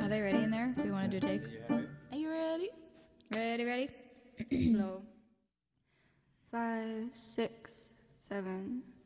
Are they ready in there? If we want to do a take. Are you ready? Ready? Hello. 5, 6, 7,